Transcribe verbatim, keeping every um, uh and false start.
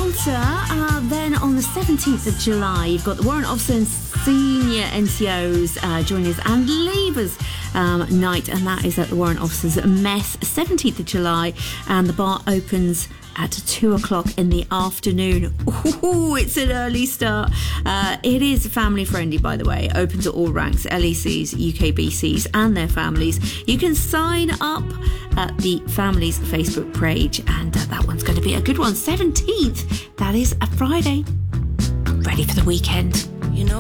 Malta, uh, then on the seventeenth of July, you've got the Warrant Officer and Senior N C Os uh, joining us, and Labour's um, night, and that is at the Warrant Officers Mess, seventeenth of July, and the bar opens at two o'clock in the afternoon. Ooh, it's an early start. Uh, it is family friendly, by the way, open to all ranks, L E Cs, U K B Cs and their families. You can sign up at the family's Facebook page, and uh, that one's going to be a good one. seventeenth, that is a Friday. Ready for the weekend.